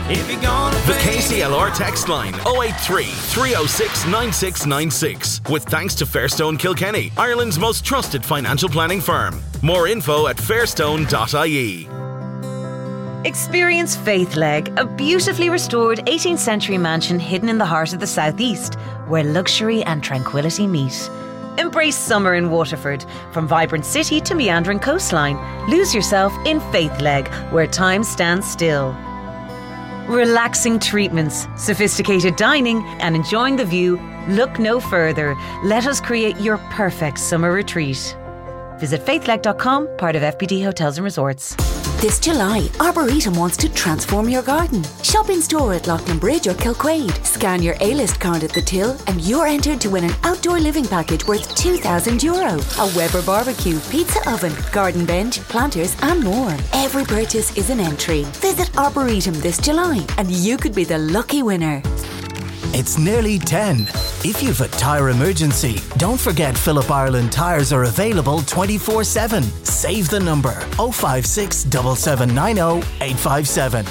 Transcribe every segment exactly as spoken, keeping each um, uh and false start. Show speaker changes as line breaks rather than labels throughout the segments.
If you're gonna
The K C L R text line oh eight three, three oh six, nine six nine six. With thanks to Fairstone Kilkenny, Ireland's most trusted financial planning firm. More info at fairstone dot I E.
Experience Faithleg, a beautifully restored eighteenth century mansion hidden in the heart of the southeast, where luxury and tranquility meet. Embrace summer in Waterford. From vibrant city to meandering coastline, lose yourself in Faithleg, where time stands still. Relaxing treatments, sophisticated dining and enjoying the view. Look no further. Let us create your perfect summer retreat. Visit faithleg dot com, part of F B D Hotels and Resorts.
This July, Arboretum wants to transform your garden. Shop in store at Loughlin Bridge or Kilquade. Scan your A-list card at the till and you're entered to win an outdoor living package worth two thousand euro. A Weber barbecue, pizza oven, garden bench, planters and more. Every purchase is an entry. Visit Arboretum this July and you could be the lucky winner.
It's nearly ten. If you've a tyre emergency, don't forget Phillip Ireland tyres are available twenty-four seven. Save the number oh five six, seven seven nine oh, eight five seven.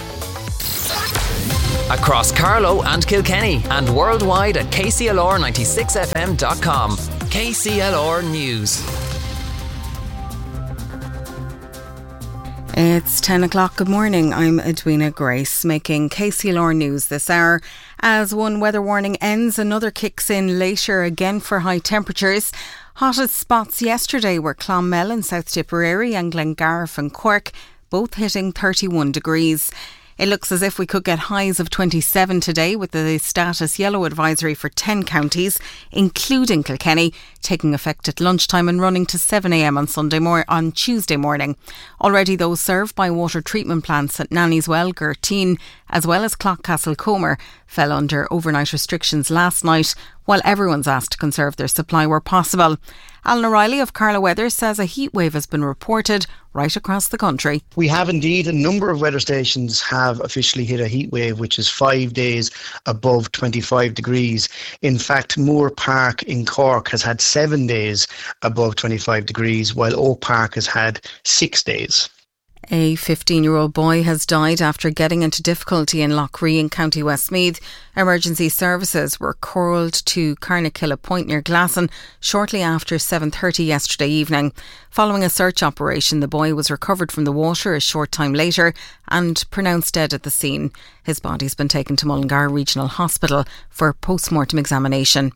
Across Carlow and Kilkenny and worldwide at K C L R ninety-six F M dot com. K C L R News.
It's ten o'clock. Good morning. I'm Edwina Grace, making K C L R News this hour. As one weather warning ends, another kicks in later again for high temperatures. Hottest spots yesterday were Clonmel in South Tipperary and Glengarriff and Cork, both hitting thirty-one degrees. It looks as if we could get highs of twenty-seven today, with the status yellow advisory for ten counties, including Kilkenny, taking effect at lunchtime and running to seven a m on Sunday mor- on Tuesday morning. Already those served by water treatment plants at Nannieswell, Gerteen, as well as Clockcastle Comer, fell under overnight restrictions last night, while everyone's asked to conserve their supply where possible. Alan O'Reilly of Carlow Weather says a heatwave has been reported right across the country.
We have indeed. A number of weather stations have officially hit a heatwave, which is five days above twenty-five degrees. In fact, Moore Park in Cork has had seven days above twenty-five degrees, while Oak Park has had six days.
A fifteen-year-old boy has died after getting into difficulty in Loughrea in County Westmeath. Emergency services were called to Carnakilla Point near Glasson shortly after seven thirty yesterday evening. Following a search operation, the boy was recovered from the water a short time later and pronounced dead at the scene. His body's been taken to Mullingar Regional Hospital for post-mortem examination.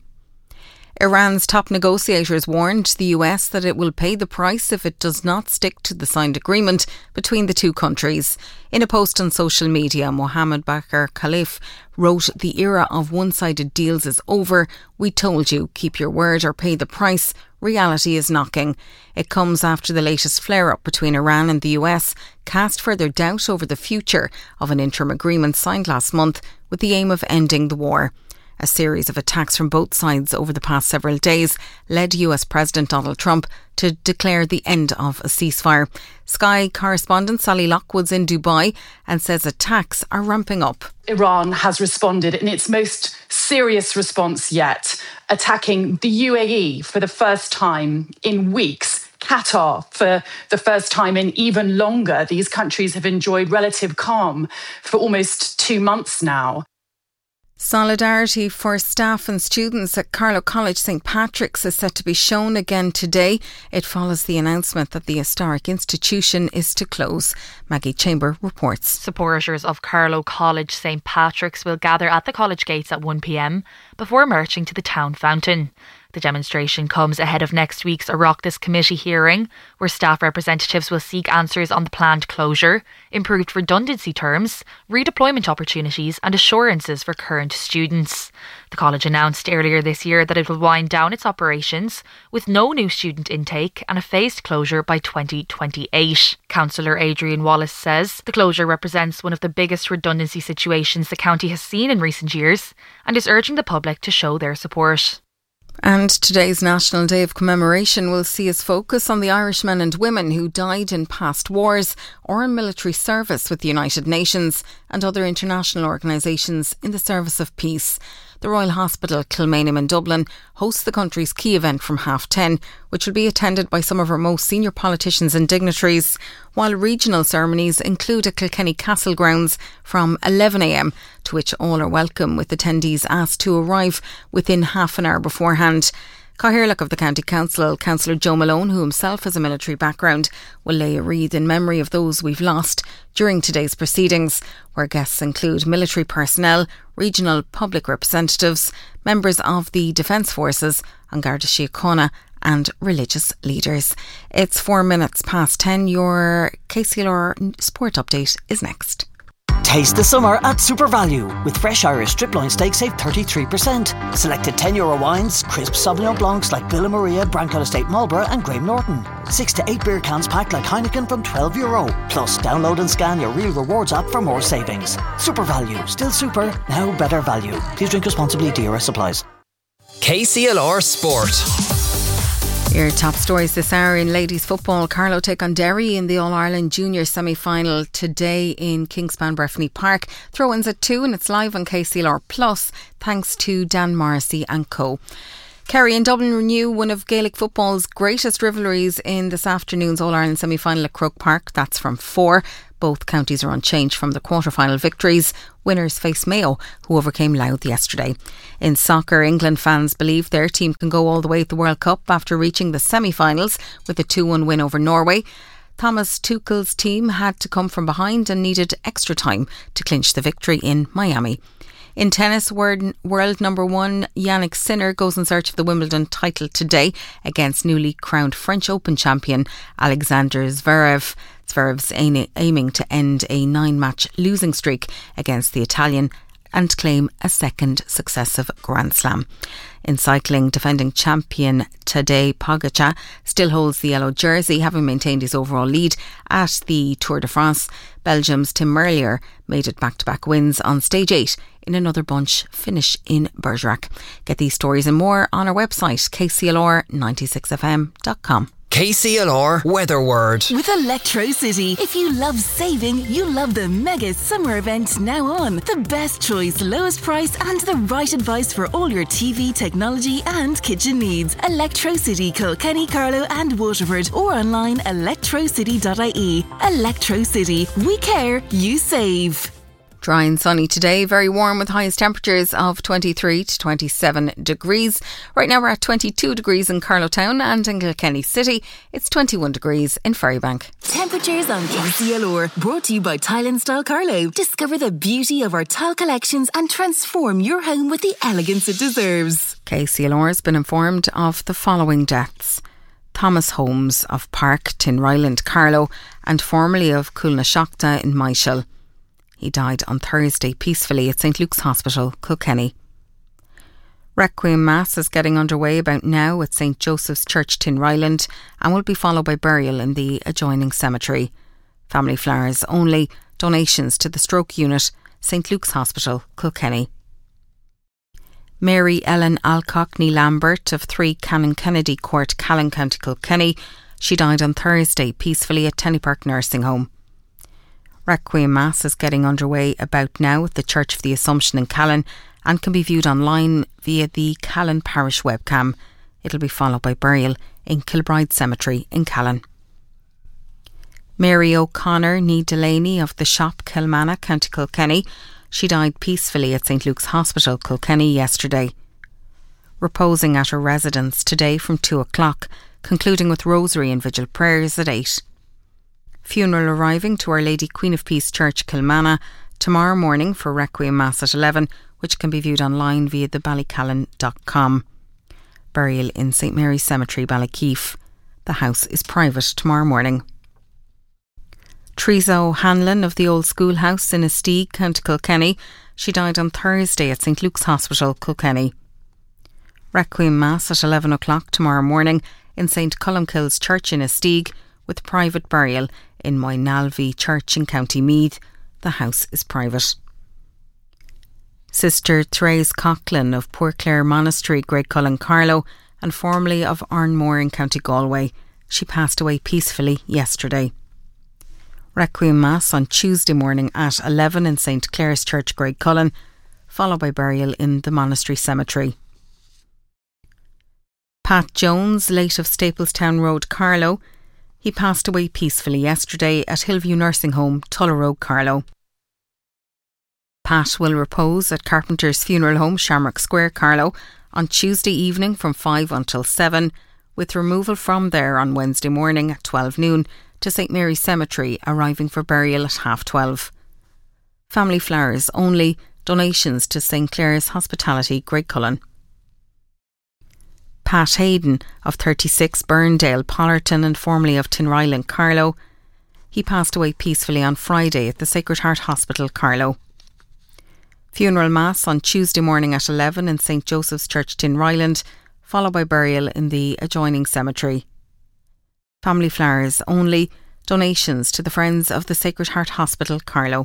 Iran's top negotiators warned the U S that it will pay the price if it does not stick to the signed agreement between the two countries. In a post on social media, Mohammed Bakr Khalif wrote, "The era of one-sided deals is over. We told you, keep your word or pay the price. Reality is knocking." It comes after the latest flare-up between Iran and the U S cast further doubt over the future of an interim agreement signed last month with the aim of ending the war. A series of attacks from both sides over the past several days led U S President Donald Trump to declare the end of a ceasefire. Sky correspondent Sally Lockwood's in Dubai and says attacks are ramping up.
Iran has responded in its most serious response yet, attacking the U A E for the first time in weeks. Qatar for the first time in even longer. These countries have enjoyed relative calm for almost two months now.
Solidarity for staff and students at Carlow College St Patrick's is set to be shown again today. It follows the announcement that the historic institution is to close. Maggie Chamber reports.
Supporters of Carlow College St Patrick's will gather at the college gates at one p m before marching to the town fountain. The demonstration comes ahead of next week's Oireachtas Committee hearing, where staff representatives will seek answers on the planned closure, improved redundancy terms, redeployment opportunities and assurances for current students. The college announced earlier this year that it will wind down its operations with no new student intake and a phased closure by twenty twenty-eight. Councillor Adrian Wallace says the closure represents one of the biggest redundancy situations the county has seen in recent years and is urging the public to show their support.
And today's National Day of Commemoration will see us focus on the Irishmen and women who died in past wars or in military service with the United Nations and other international organisations in the service of peace. The Royal Hospital Kilmainham in Dublin hosts the country's key event from half ten, which will be attended by some of our most senior politicians and dignitaries, while regional ceremonies include at Kilkenny Castle grounds from eleven a m, to which all are welcome, with attendees asked to arrive within half an hour beforehand. Cathaoirleach of the County Council, Councillor Joe Malone, who himself has a military background, will lay a wreath in memory of those we've lost during today's proceedings, where guests include military personnel, regional public representatives, members of the Defence Forces, An Garda Síochána and religious leaders. It's four minutes past ten. Your K C L R Sport Update is next.
Taste the summer at Super Value. With fresh Irish strip loin steak, save thirty-three percent. Selected ten euro wines, crisp Sauvignon Blancs like Villa Maria, Branco Estate Marlborough and Graham Norton. six to eight beer cans packed like Heineken from twelve euro. Plus, download and scan your Real Rewards app for more savings. Super Value. Still super, now better value. Please drink responsibly. D R S supplies.
K C L R Sport.
Your top stories this hour in ladies football. Carlow take on Derry in the All-Ireland Junior semi-final today in Kingspan Breffni Park. Throw-ins at two and it's live on K C L R Plus thanks to Dan Morrissey and co. Kerry and Dublin renew one of Gaelic football's greatest rivalries in this afternoon's All-Ireland semi-final at Croke Park. That's from four. Both counties are unchanged from the quarter-final victories. Winners face Mayo, who overcame Louth yesterday. In soccer, England fans believe their team can go all the way at the World Cup after reaching the semi-finals with a two one win over Norway. Thomas Tuchel's team had to come from behind and needed extra time to clinch the victory in Miami. In tennis, world, world number one Yannick Sinner goes in search of the Wimbledon title today against newly crowned French Open champion Alexander Zverev. Zverev's aiming to end a nine-match losing streak against the Italian and claim a second successive Grand Slam. In cycling, defending champion Tadej Pogačar still holds the yellow jersey, having maintained his overall lead at the Tour de France. Belgium's Tim Merlier made it back-to-back wins on stage eight in another bunch finish in Bergerac. Get these stories and more on our website, k c l r ninety-six f m dot com.
K C L R Weather Word.
With Electrocity. If you love saving, you love the mega summer event now on. The best choice, lowest price and the right advice for all your T V, technology and kitchen needs. Electrocity, Kilkenny, Carlow and Waterford, or online electrocity dot I E. Electrocity. We care, you save.
Dry and sunny today, very warm with highest temperatures of twenty-three to twenty-seven degrees. Right now we're at twenty-two degrees in Carlow Town, and in Kilkenny City it's twenty-one degrees in Ferrybank.
Temperatures on K C L R, brought to you by Tile and Style Carlow. Discover the beauty of our tile collections and transform your home with the elegance it deserves.
K C L R has been informed of the following deaths: Thomas Holmes of Park, Tinryland, Carlow, and formerly of Coolnashocta in Michael. He died on Thursday peacefully at St Luke's Hospital, Kilkenny. Requiem Mass is getting underway about now at St Joseph's Church, Tinryland, and will be followed by burial in the adjoining cemetery. Family flowers only. Donations to the stroke unit, St Luke's Hospital, Kilkenny. Mary Ellen Alcockney Lambert of three Canon Kennedy Court, Callan, County Kilkenny. She died on Thursday peacefully at Tennypark Nursing Home. Requiem Mass is getting underway about now at the Church of the Assumption in Callan and can be viewed online via the Callan Parish webcam. It'll be followed by burial in Kilbride Cemetery in Callan. Mary O'Connor Nee Delaney of the Shop, Kilmanagh, County Kilkenny. She died peacefully at St Luke's Hospital, Kilkenny yesterday. Reposing at her residence today from two o'clock, concluding with rosary and vigil prayers at eight. Funeral arriving to Our Lady Queen of Peace Church, Kilmanagh, tomorrow morning for Requiem Mass at eleven, which can be viewed online via the ballycallan dot com. Burial in St Mary's Cemetery, Ballykeefe. The house is private tomorrow morning. Teresa O'Hanlon of the Old Schoolhouse in Esteeg, County Kilkenny. She died on Thursday at St Luke's Hospital, Kilkenny. Requiem Mass at eleven o'clock tomorrow morning in St Columkille's Church in Esteeg, with private burial in Moynalvey Church in County Meath. The house is private. Sister Therese Coughlin of Poor Clare Monastery, Great Cullen, Carlow, and formerly of Arnmore in County Galway. She passed away peacefully yesterday. Requiem Mass on Tuesday morning at eleven in St Clare's Church, Great Cullen. followed by burial in the monastery cemetery. Pat Jones, late of Staplestown Road, Carlow. He passed away peacefully yesterday at Hillview Nursing Home, Tulla Road, Carlow. Pat will repose at Carpenter's Funeral Home, Shamrock Square, Carlow, on Tuesday evening from five until seven, with removal from there on Wednesday morning at twelve noon to St Mary's Cemetery, arriving for burial at half twelve. Family flowers only, donations to St Clair's Hospitality, Graiguecullen. Pat Hayden, of thirty-six Burndale, Pollerton, and formerly of Tinryland, Carlow. He passed away peacefully on Friday at the Sacred Heart Hospital, Carlow. Funeral Mass on Tuesday morning at eleven in St Joseph's Church, Tinryland, followed by burial in the adjoining cemetery. Family flowers only, donations to the Friends of the Sacred Heart Hospital, Carlow.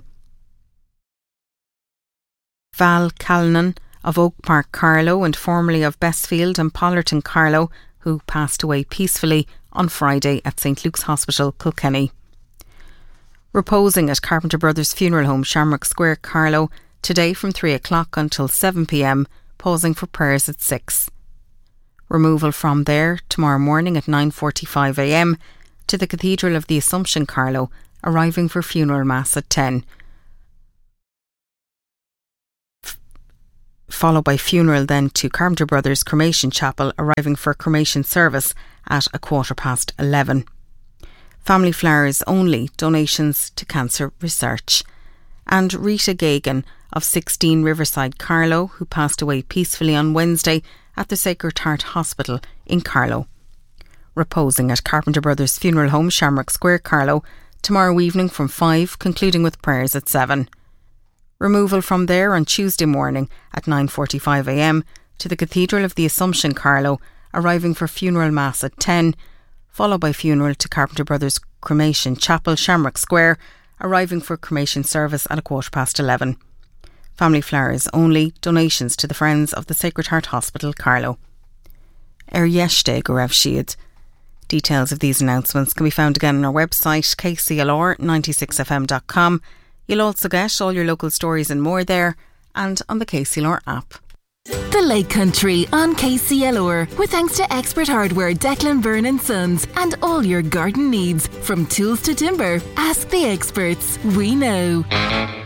Val Callinan, of Oak Park, Carlow, and formerly of Bestfield and Pollerton, Carlow, who passed away peacefully on Friday at St Luke's Hospital, Kilkenny. Reposing at Carpenter Brothers Funeral Home, Shamrock Square, Carlow, today from three o'clock until seven p m, pausing for prayers at six. Removal from there tomorrow morning at nine forty-five a m to the Cathedral of the Assumption, Carlow, arriving for funeral mass at ten. Followed by funeral then to Carpenter Brothers Cremation Chapel, arriving for cremation service at a quarter past eleven. Family flowers only, donations to cancer research. And Rita Gagan, of sixteen Riverside, Carlow, who passed away peacefully on Wednesday at the Sacred Heart Hospital in Carlow. Reposing at Carpenter Brothers Funeral Home, Shamrock Square, Carlow, tomorrow evening from five, concluding with prayers at seven. Removal from there on Tuesday morning at nine forty-five a m to the Cathedral of the Assumption, Carlow, arriving for funeral mass at ten, followed by funeral to Carpenter Brothers Cremation Chapel, Shamrock Square, arriving for cremation service at a quarter past eleven. Family flowers only, donations to the Friends of the Sacred Heart Hospital, Carlow. Er Yeshte go raibh siad. Details of these announcements can be found again on our website, k c l r ninety-six f m dot com. You'll also get all your local stories and more there, and on the K C L R app.
The Lake Country on K C L R, with thanks to Expert Hardware, Declan Byrne and Sons, and all your garden needs, from tools to timber. Ask the experts. We know.